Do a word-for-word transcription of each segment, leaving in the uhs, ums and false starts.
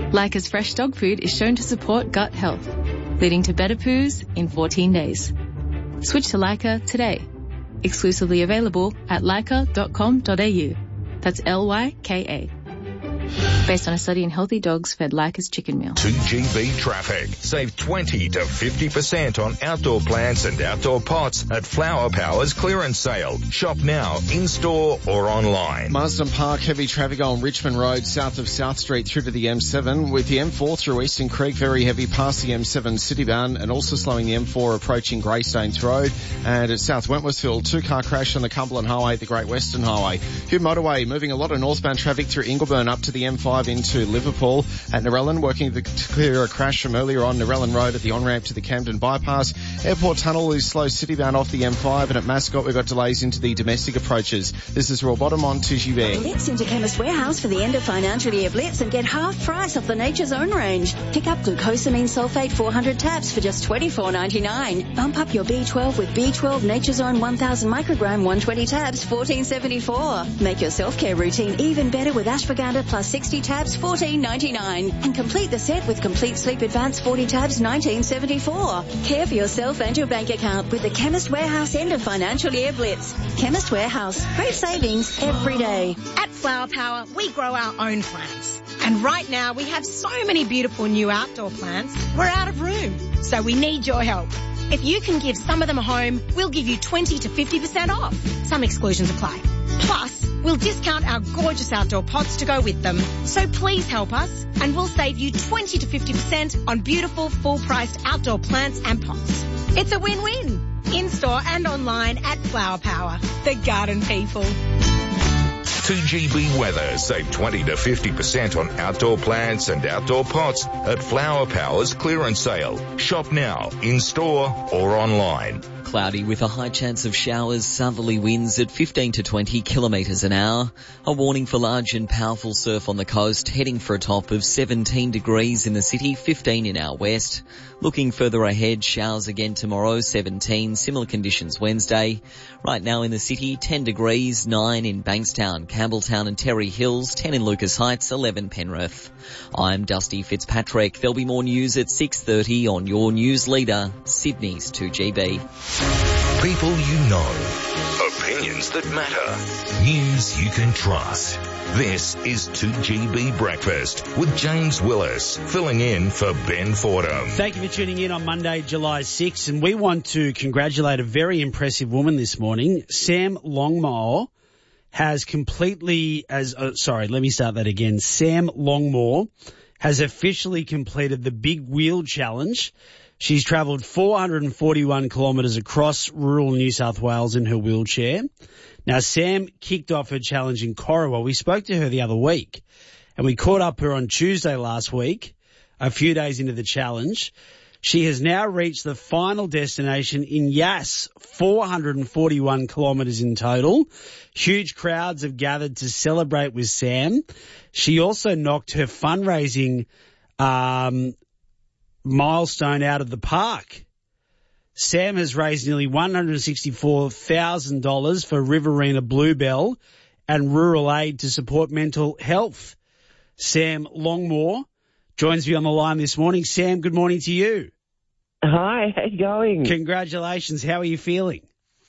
Leica's fresh dog food is shown to support gut health, leading to better poos in fourteen days. Switch to Leica today. Exclusively available at leica dot com dot a u. That's L Y K A. Based on a study in healthy dogs fed Leica's chicken meal. two G B traffic. Save twenty to fifty percent on outdoor plants and outdoor pots at Flower Power's clearance sale. Shop now, in-store or online. Marsden Park, heavy traffic on Richmond Road, south of South Street through to the M seven, with the M four through Eastern Creek, very heavy past the M seven citybound, and also slowing the M four approaching Greystanes Road. And at South Wentworthville, two-car crash on the Cumberland Highway, the Great Western Highway. Hume Motorway, moving a lot of northbound traffic through Ingleburn up to the M five into Liverpool. At Narellan, working to clear a crash from earlier on Narellan Road at the on-ramp to the Camden Bypass. Airport Tunnel is slow citybound off the M five, and at Mascot we've got delays into the domestic approaches. This is Royal Bottom on two G B. Blitz into Chemist Warehouse for the end of financial year Blitz and get half price off the Nature's Own range. Pick up glucosamine sulfate four hundred tabs for just twenty-four ninety-nine. Bump up your B twelve with B twelve Nature's Own one thousand microgram one hundred twenty tabs, fourteen seventy-four. Make your self-care routine even better with ashwagandha plus sixty tabs, fourteen ninety-nine. And complete the set with Complete Sleep Advance forty tabs, nineteen seventy-four. Care for yourself and your bank account with the Chemist Warehouse end of financial year Blitz. Chemist Warehouse. Great savings every day. At Flower Power, we grow our own plants. And right now, we have so many beautiful new outdoor plants, we're out of room. So we need your help. If you can give some of them a home, we'll give you twenty to fifty percent off. Some exclusions apply. Plus, we'll discount our gorgeous outdoor pots to go with them. So please help us, and we'll save you twenty to fifty percent on beautiful, full-priced outdoor plants and pots. It's a win-win. In-store and online at Flower Power, the garden people. two G B weather. Save twenty to fifty percent on outdoor plants and outdoor pots at Flower Power's clearance sale. Shop now, in-store or online. Cloudy with a high chance of showers, southerly winds at fifteen to twenty kilometres an hour. A warning for large and powerful surf on the coast, heading for a top of seventeen degrees in the city, fifteen in our west. Looking further ahead, showers again tomorrow, seventeen, similar conditions Wednesday. Right now in the city, ten degrees, nine in Bankstown, Campbelltown and Terry Hills, ten in Lucas Heights, eleven Penrith. I'm Dusty Fitzpatrick. There'll be more news at six thirty on your news leader, Sydney's two G B. People you know. Opinions that matter. News you can trust. This is two G B Breakfast with James Willis, filling in for Ben Fordham. Thank you for tuning in on Monday, July sixth, and we want to congratulate a very impressive woman this morning. Sam Longmore has completely, as uh, sorry, let me start that again. Sam Longmore has officially completed the Big Wheel Challenge. She's travelled four hundred forty-one kilometres across rural New South Wales in her wheelchair. Now, Sam kicked off her challenge in Corowa. We spoke to her the other week, and we caught up her on Tuesday last week, a few days into the challenge. She has now reached the final destination in Yass, four hundred forty-one kilometres in total. Huge crowds have gathered to celebrate with Sam. She also knocked her fundraising um milestone out of the park. Sam has raised nearly one hundred sixty-four thousand dollars for Riverina Bluebell and Rural Aid to support mental health. Sam Longmore joins me on the line this morning. Sam, good morning to you. Hi, how you going? Congratulations. How are you feeling?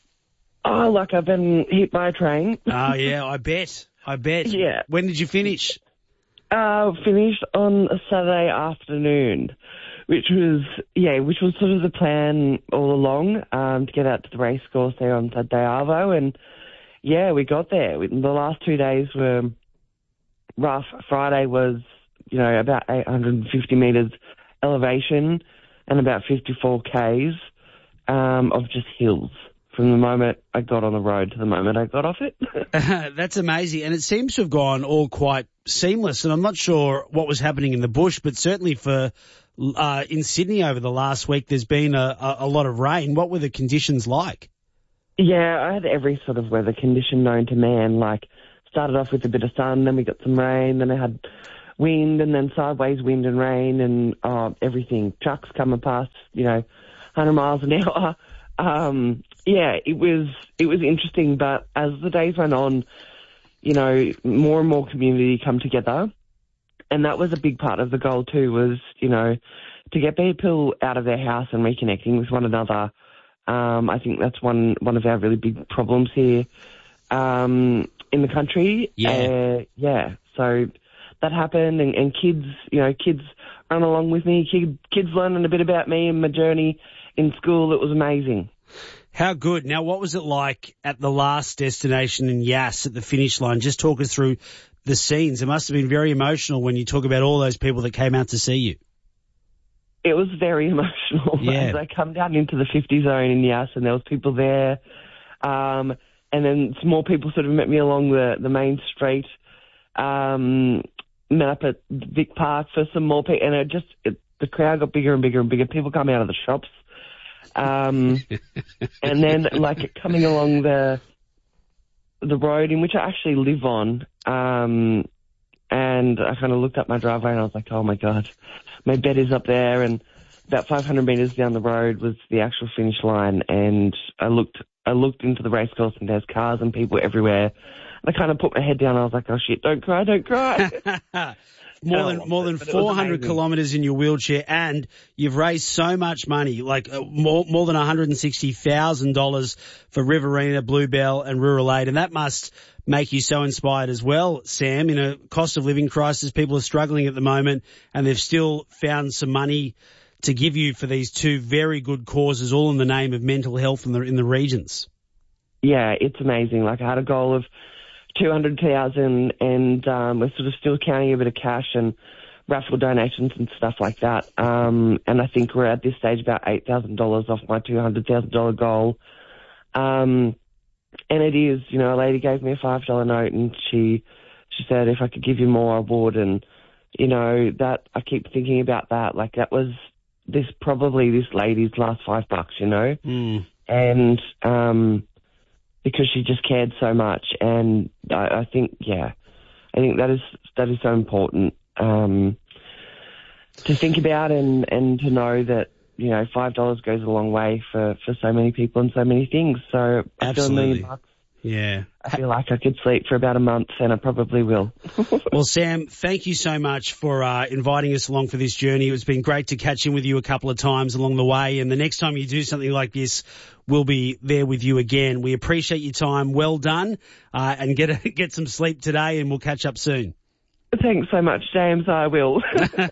Oh, look, I've been hit by a train. Oh, yeah, I bet. I bet. Yeah. When did you finish? Uh, finished on a Saturday afternoon, which was, yeah, which was sort of the plan all along, um, to get out to the race course there on Saturday Arvo. And, yeah, we got there. The last two days were rough. Friday was, you know, about eight hundred fifty metres elevation and about fifty-four kays um, of just hills from the moment I got on the road to the moment I got off it. That's amazing. And it seems to have gone all quite seamless. And I'm not sure what was happening in the bush, but certainly for uh, in Sydney over the last week, there's been a, a, a lot of rain. What were the conditions like? Yeah, I had every sort of weather condition known to man. Like, started off with a bit of sun, then we got some rain, then I had wind, and then sideways wind and rain, and uh, everything. Trucks coming past, you know, one hundred miles an hour. Um, yeah, it was it was interesting, but as the days went on, you know, more and more community come together, and that was a big part of the goal too, was, you know, to get people out of their house and reconnecting with one another. Um, I think that's one, one of our really big problems here um, in the country. Yeah. Uh, yeah. So that happened, and, and kids, you know, kids run along with me, kids, kids learning a bit about me and my journey in school. It was amazing. How good. Now, what was it like at the last destination in Yass at the finish line? Just talk us through the scenes. It must have been very emotional when you talk about all those people that came out to see you. It was very emotional. Yeah. As I come down into the fifty zone in Yass, and there was people there, um, and then some more people sort of met me along the, the main street, um, met up at Vic Park for some more people, and it just, it, the crowd got bigger and bigger and bigger. People coming out of the shops. Um, and then, like, coming along the the road in which I actually live on, um, and I kind of looked up my driveway and I was like, oh, my God, my bed is up there, and about five hundred metres down the road was the actual finish line, and I looked I looked into the racecourse, and there's cars and people everywhere. And I kind of put my head down and I was like, oh, shit, don't cry, don't cry. More than more than four hundred kilometres in your wheelchair, and you've raised so much money, like uh, more more than one hundred sixty thousand dollars for Riverina, Bluebell and Rural Aid, and that must make you so inspired as well, Sam. In a cost of living crisis, people are struggling at the moment, and they've still found some money to give you for these two very good causes, all in the name of mental health in the in the regions. Yeah, it's amazing. Like, I had a goal of two hundred thousand, and um, we're sort of still counting a bit of cash and raffle donations and stuff like that. Um, and I think we're at this stage about eight thousand dollars off my two hundred thousand dollars goal. Um, and it is, you know, a lady gave me a five dollar note, and she she said if I could give you more, I would. And, you know, that I keep thinking about that. Like, that was this probably this lady's last five bucks, you know. Mm. And um because she just cared so much, and I, I think, yeah, I think that is that is so important um, to think about, and, and to know that, you know, five dollars goes a long way for, for so many people and so many things. So I feel a million bucks. Yeah. I feel like I could sleep for about a month, and I probably will. Well, Sam, thank you so much for uh, inviting us along for this journey. It's been great to catch in with you a couple of times along the way, and the next time you do something like this, we'll be there with you again. We appreciate your time. Well done, uh, and get a, get some sleep today, and we'll catch up soon. Thanks so much, James. I will.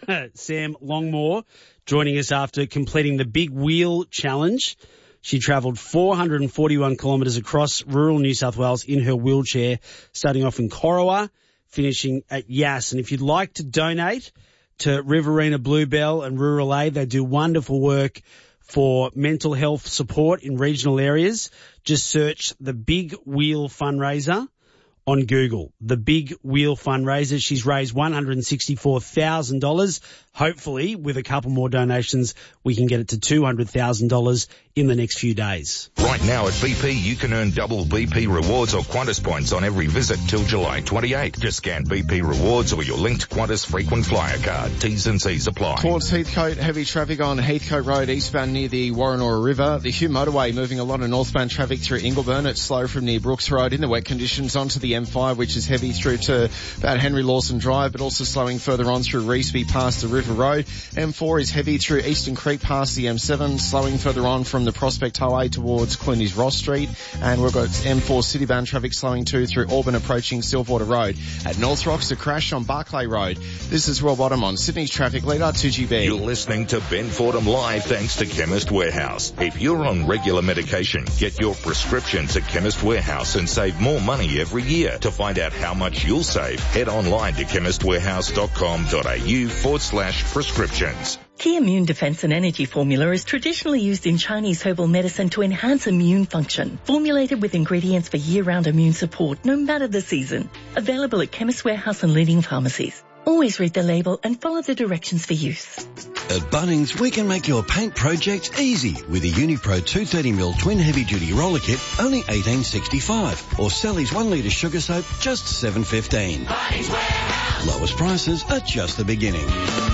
Sam Longmore joining us after completing the Big Wheel Challenge. She travelled four hundred forty-one kilometres across rural New South Wales in her wheelchair, starting off in Corowa, finishing at Yass. And if you'd like to donate to Riverina, Bluebell and Rural Aid, they do wonderful work for mental health support in regional areas. Just search the Big Wheel Fundraiser on Google. The Big Wheel Fundraiser. She's raised one hundred sixty-four thousand dollars. Hopefully, with a couple more donations, we can get it to two hundred thousand dollars in the next few days. Right now at B P, you can earn double B P rewards or Qantas points on every visit till July twenty-eighth. Just scan B P rewards or your linked Qantas frequent flyer card. T's and C's apply. Towards Heathcote, heavy traffic on Heathcote Road eastbound near the Warrenora River. The Hume Motorway moving a lot of northbound traffic through Ingleburn. It's slow from near Brooks Road in the wet conditions onto the M five, which is heavy through to about Henry Lawson Drive, but also slowing further on through Reesby past the River Road. M four is heavy through Eastern Creek past the M seven, slowing further on from the Prospect Highway towards Clooney's Ross Street. And we've got M four citybound traffic slowing too through Auburn approaching Silverwater Road. At North Rocks, a crash on Barclay Road. This is Royal Bottom on Sydney's traffic leader, two G B. You're listening to Ben Fordham Live thanks to Chemist Warehouse. If you're on regular medication, get your prescriptions at Chemist Warehouse and save more money every year. To find out how much you'll save, head online to chemist warehouse dot com dot a u forward slash prescriptions. Key Immune Defense and Energy Formula is traditionally used in Chinese herbal medicine to enhance immune function. Formulated with ingredients for year-round immune support, no matter the season. Available at Chemist Warehouse and leading pharmacies. Always read the label and follow the directions for use. At Bunnings, we can make your paint projects easy with a Unipro two hundred thirty millimeter twin heavy-duty roller kit, only eighteen dollars sixty-five, or Sally's one litre sugar soap, just seven dollars fifteen. Bunnings Warehouse. Lowest prices are just the beginning.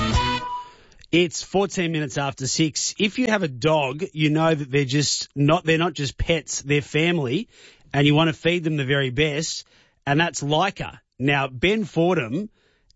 It's fourteen minutes after six. If you have a dog, you know that they're just not, they're not just pets, they're family, and you want to feed them the very best, and that's Leica. Now, Ben Fordham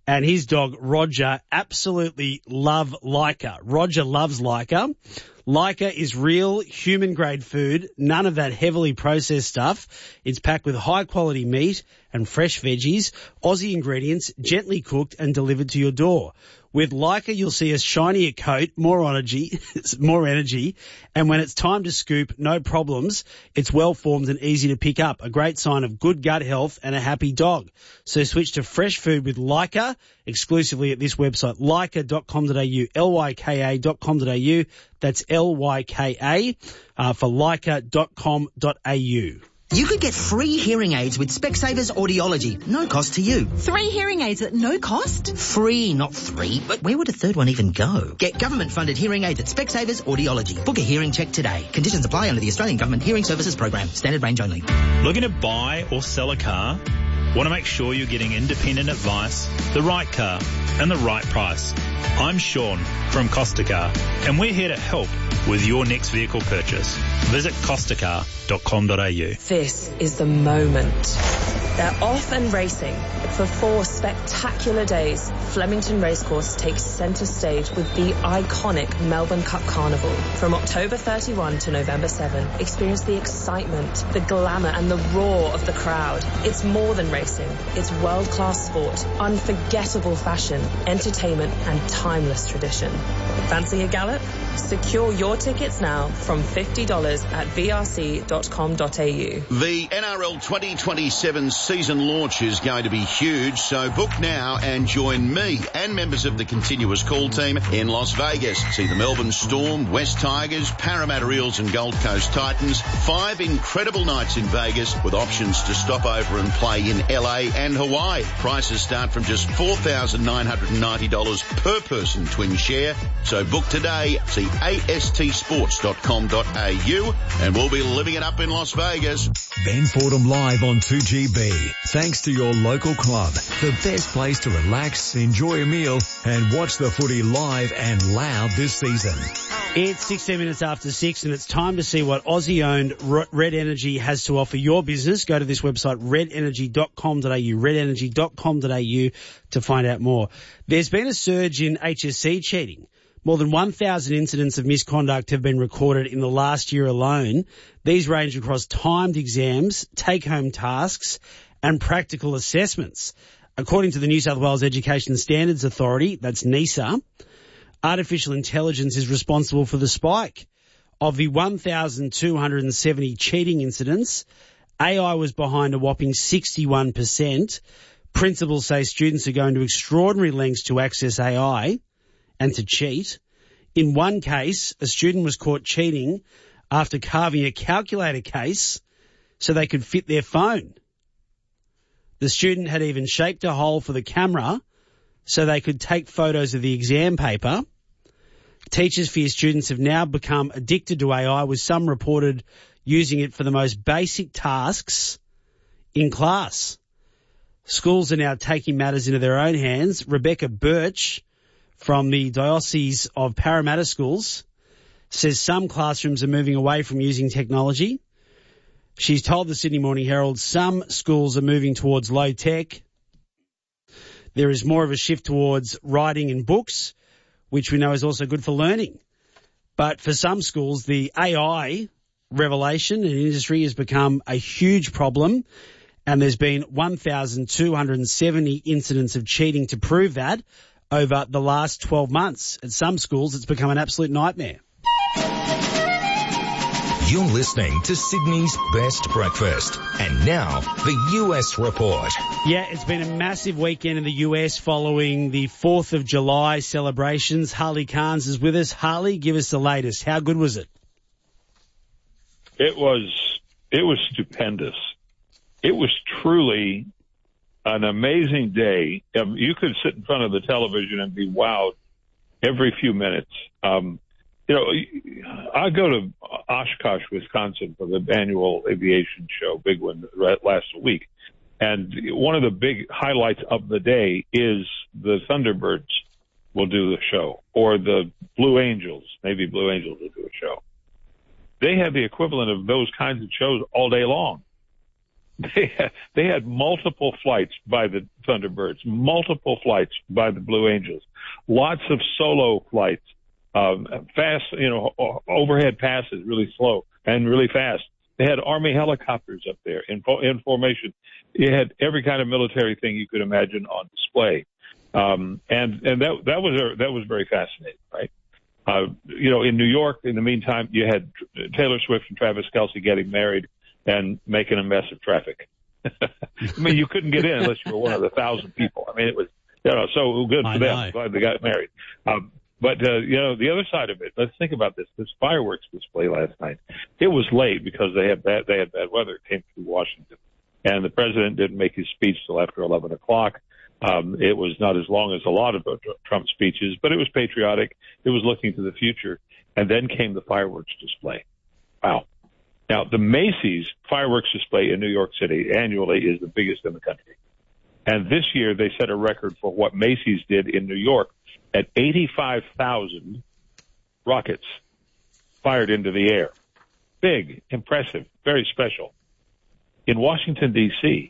and his dog Roger absolutely love Leica. Roger loves Leica. Leica is real human-grade food, none of that heavily processed stuff. It's packed with high-quality meat and fresh veggies, Aussie ingredients, gently cooked and delivered to your door. With Leica, you'll see a shinier coat, more energy, more energy, and when it's time to scoop, no problems. It's well-formed and easy to pick up, a great sign of good gut health and a happy dog. So switch to fresh food with Leica, exclusively at this website, leica dot com dot a u, L Y K A dot com dot a u. That's L Y K A uh, for leica dot com dot a u. You could get free hearing aids with Specsavers Audiology. No cost to you. Three hearing aids at no cost? Free, not three. But where would a third one even go? Get government-funded hearing aids at Specsavers Audiology. Book a hearing check today. Conditions apply under the Australian Government Hearing Services Program. Standard range only. Looking to buy or sell a car? Want to make sure you're getting independent advice, the right car, and the right price? I'm Sean from Costa Car, and we're here to help with your next vehicle purchase. Visit costa car dot com dot a u. This is the moment. They're off and racing. For four spectacular days, Flemington Racecourse takes centre stage with the iconic Melbourne Cup Carnival. From October thirty-first to November seventh, experience the excitement, the glamour and the roar of the crowd. It's more than racing. It's world-class sport, unforgettable fashion, entertainment and timeless tradition. Fancy a gallop? Secure your tickets now from fifty dollars at v r c dot com dot a u. The N R L twenty twenty-seven season launch is going to be huge, so book now and join me and members of the continuous call team in Las Vegas. See the Melbourne Storm, West Tigers, Parramatta Eels and Gold Coast Titans. Five incredible nights in Vegas with options to stop over and play in L A and Hawaii. Prices start from just four thousand nine hundred ninety dollars per person twin share. So book today. See a s t sports dot com dot a u and we'll be living it up in Las Vegas. Ben Fordham live on two G B. Thanks to your local club, the best place to relax, enjoy a meal and watch the footy live and loud this season. It's sixteen minutes after six and it's time to see what Aussie-owned Red Energy has to offer your business. Go to this website, red energy dot com dot a u, red energy dot com dot a u to find out more. There's been a surge in H S C cheating. More than one thousand incidents of misconduct have been recorded in the last year alone. These range across timed exams, take-home tasks, and practical assessments. According to the New South Wales Education Standards Authority, that's NESA, artificial intelligence is responsible for the spike. Of the one thousand two hundred seventy cheating incidents, A I was behind a whopping sixty-one percent. Principals say students are going to extraordinary lengths to access A I and to cheat. In one case, a student was caught cheating after carving a calculator case so they could fit their phone. The student had even shaped a hole for the camera so they could take photos of the exam paper. Teachers fear students have now become addicted to A I, with some reported using it for the most basic tasks in class. Schools are now taking matters into their own hands. Rebecca Birch from the Diocese of Parramatta Schools says some classrooms are moving away from using technology. She's told the Sydney Morning Herald some schools are moving towards low tech. There is more of a shift towards writing in books, which we know is also good for learning. But for some schools, the A I revelation in industry has become a huge problem, and there's been one thousand two hundred seventy incidents of cheating to prove that over the last twelve months. At some schools, it's become an absolute nightmare. You're listening to Sydney's Best Breakfast. And now, the U S Report. Yeah, it's been a massive weekend in the U S following the fourth of July celebrations. Harley Carnes is with us. Harley, give us the latest. How good was it? It was, it was stupendous. It was truly an amazing day. Um, you could sit in front of the television and be wowed every few minutes. Um, you know, I go to Oshkosh, Wisconsin for the annual aviation show, big one last week. And one of the big highlights of the day is the Thunderbirds will do the show, or the Blue Angels, maybe Blue Angels will do a show. They have the equivalent of those kinds of shows all day long. they had, they had multiple flights by the Thunderbirds, multiple flights by the Blue Angels, lots of solo flights, um, fast, you know, overhead passes, really slow and really fast. They had Army helicopters up there in, in formation. You had every kind of military thing you could imagine on display. Um, and, and that, that was, a, that was very fascinating, right? Uh, you know, in New York, in the meantime, you had Taylor Swift and Travis Kelce getting married and making a mess of traffic. I mean, you couldn't get in unless you were one of the thousand people. I mean, it was, you know, so good for I them. know. Glad they got married. Um, but, uh, you know, the other side of it, let's think about this, this fireworks display last night. It was late because they had bad, they had bad weather. It came through Washington, and the president didn't make his speech till after eleven o'clock. Um, it was not as long as a lot of Trump speeches, but it was patriotic. It was looking to the future. And then came the fireworks display. Wow. Now, the Macy's fireworks display in New York City annually is the biggest in the country. And this year they set a record for what Macy's did in New York at eighty-five thousand rockets fired into the air. Big, impressive, very special. In Washington, D C,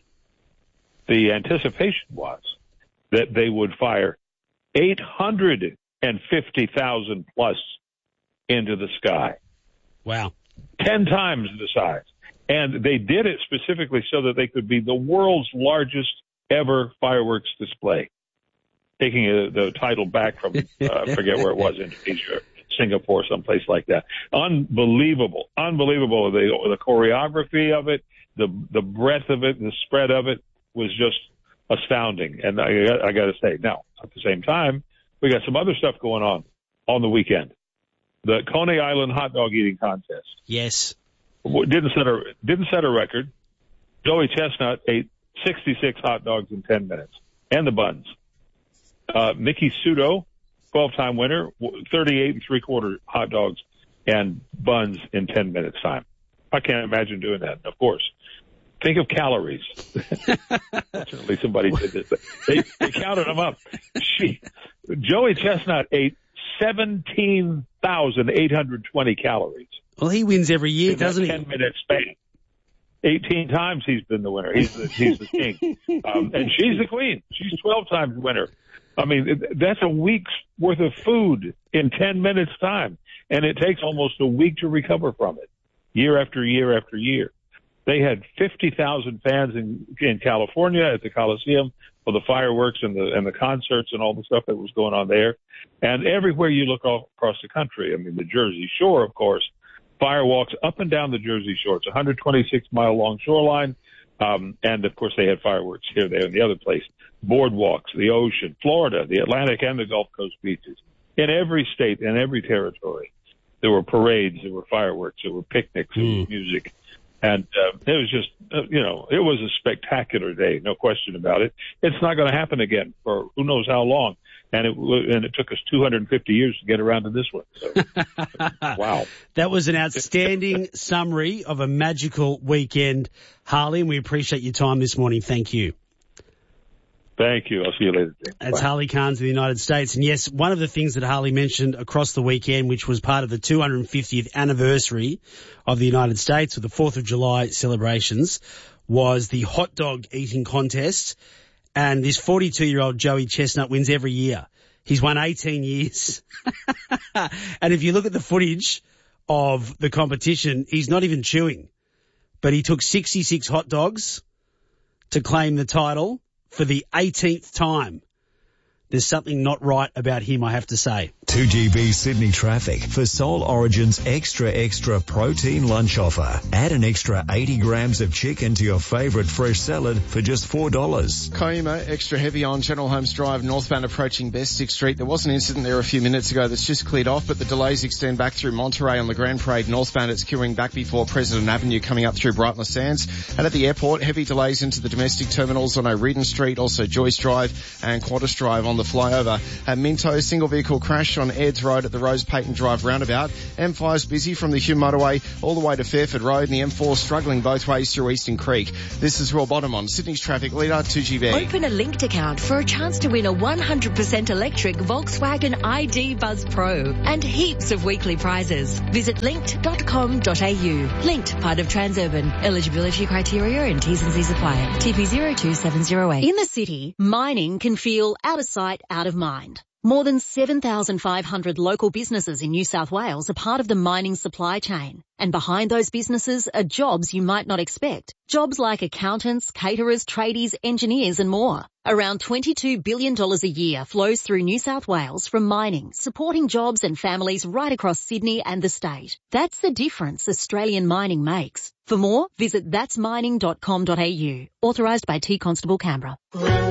the anticipation was that they would fire eight hundred fifty thousand plus into the sky. Wow. Ten times the size. And they did it specifically so that they could be the world's largest ever fireworks display, taking a, the title back from, uh, I forget where it was, Indonesia, Singapore, someplace like that. Unbelievable. Unbelievable. The, the choreography of it, the, the breadth of it, the spread of it was just astounding. And I, I got to say, now, at the same time, we got some other stuff going on on the weekend. The Coney Island hot dog eating contest. Yes. Didn't set a, didn't set a record. Joey Chestnut ate sixty-six hot dogs in ten minutes. And the buns. Uh, Mickey Sudo, twelve-time winner, thirty-eight and three-quarter hot dogs and buns in ten minutes time. I can't imagine doing that, of course. Think of calories. Fortunately, somebody did this. They, they counted them up. She, Joey Chestnut ate seventeen thousand eight hundred twenty calories. Well, he wins every year, in doesn't he? ten minute span. eighteen times he's been the winner. He's the, he's the king. Um, and she's the queen. She's twelve times winner. I mean, that's a week's worth of food in ten minutes time. And it takes almost a week to recover from it, year after year after year. They had fifty thousand fans in, in California at the Coliseum for the fireworks and the, and the concerts and all the stuff that was going on there. And everywhere you look all across the country, I mean, the Jersey Shore, of course, firewalks up and down the Jersey Shore. It's a one hundred twenty-six mile long shoreline. Um, and of course they had fireworks here, there, and the other place. Boardwalks, the ocean, Florida, the Atlantic and the Gulf Coast beaches. In every state and every territory, there were parades, there were fireworks, there were picnics, there was music. And uh, it was just, uh, you know, it was a spectacular day, no question about it. It's not going to happen again for who knows how long. And it and it took us two hundred fifty years to get around to this one. So, wow. That was an outstanding summary of a magical weekend, Harley, and we appreciate your time this morning. Thank you. Thank you. I'll see you later, Jim. That's Bye. Harley Carnes of the United States. And yes, one of the things that Harley mentioned across the weekend, which was part of the two hundred fiftieth anniversary of the United States with the fourth of July celebrations, was the hot dog eating contest. And this forty-two-year-old Joey Chestnut wins every year. He's won eighteen years. And if you look at the footage of the competition, he's not even chewing. But he took sixty-six hot dogs to claim the title for the eighteenth time. There's something not right about him, I have to say. two G B Sydney traffic for Soul Origin's Extra Extra Protein Lunch Offer. Add an extra eighty grams of chicken to your favourite fresh salad for just four dollars. Koima, extra heavy on General Holmes Drive, northbound approaching Bestick Street. There was an incident there a few minutes ago that's just cleared off, but the delays extend back through Monterey on the Grand Parade northbound. It's queuing back before President Avenue coming up through Brightler Sands. And at the airport, heavy delays into the domestic terminals on O'Riordan Street, also Joyce Drive and Qantas Drive on on the flyover. At Minto, single vehicle crash on Eds Road at the Rose Payton Drive roundabout. M five's busy from the Hume Motorway all the way to Fairford Road, and the M four struggling both ways through Eastern Creek. This is Royal Bottom on Sydney's traffic leader, two G B. Open a linked account for a chance to win a one hundred percent electric Volkswagen I D Buzz Pro and heaps of weekly prizes. Visit linked dot com dot a u. Linked, part of Transurban. Eligibility criteria and T's and C's apply. T P zero two seven zero eight. In the city, mining can feel out of sight, out of mind. More than seven thousand five hundred local businesses in New South Wales are part of the mining supply chain. And behind those businesses are jobs you might not expect. Jobs like accountants, caterers, tradies, engineers and more. Around twenty-two billion dollars a year flows through New South Wales from mining, supporting jobs and families right across Sydney and the state. That's the difference Australian mining makes. For more, visit that's mining dot com dot a u. Authorised by T Constable Canberra.